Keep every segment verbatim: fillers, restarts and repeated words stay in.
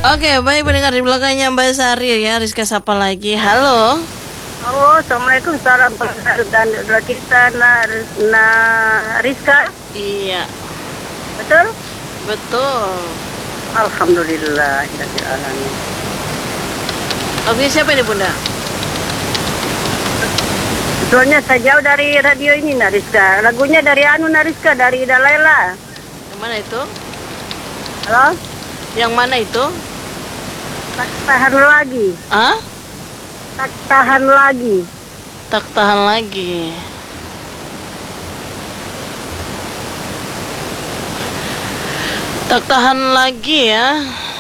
Oke, baik pendengar di belakangnya Mbak Sari ya. Rizka sapa lagi. Halo. Halo, assalamualaikum, salam dan doa kita na, na Rizka. Iya. Betul? Betul. Alhamdulillah, rabbil alamin. Oke, siapa ini Bunda? Soalnya saya jauh dari radio ini na Rizka. Lagunya dari anu na Rizka, dari Ida Laila. Yang mana itu? Halo? Yang mana itu? Tak tahan lagi. Ah? Tak tahan lagi. Tak tahan lagi. Tak tahan lagi ya.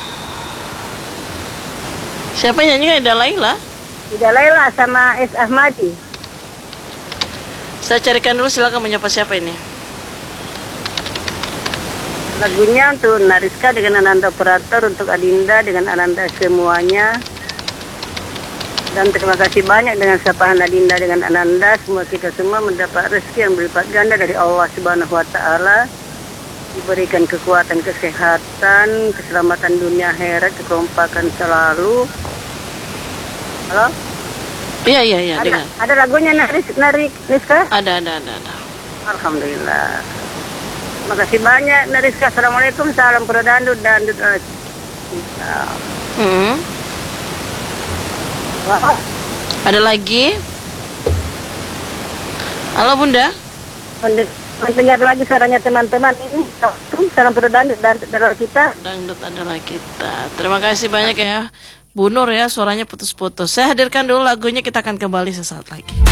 Siapa nyanyi? Ida Laila? Ida Laila sama S. Ahmadi. Saya carikan dulu, silakan menyapa siapa ini. Lagunya untuk Nariska dengan Ananda Operator, untuk Adinda dengan Ananda semuanya. Dan terima kasih banyak dengan sapaan Adinda dengan Ananda. Semua kita semua mendapat rezeki yang berlipat ganda dari Allah Subhanahu Wa Taala. Diberikan kekuatan, kesehatan, keselamatan dunia akhirat, kekompakan selalu. Halo? Iya, iya, iya. Ada, Dengar. ada lagunya Naris, Narik, Rizka? Ada, ada, ada, ada. Alhamdulillah. Terima kasih banyak Nariska. Assalamualaikum, salam peradandut dan uh, Hmm. Wah, Ada lagi? Halo Bunda. mende- mendengar lagi suaranya teman-teman ini. Salam peradandut dan dan kita. Dangdut adalah kita. Terima kasih banyak ya Bu Nur ya, suaranya putus-putus. Saya hadirkan dulu lagunya, kita akan kembali sesaat lagi.